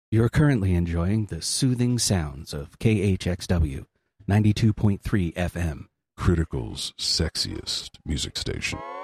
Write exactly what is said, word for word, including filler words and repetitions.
You're currently enjoying the soothing sounds of K H X W ninety-two point three F M. Critical's sexiest music station.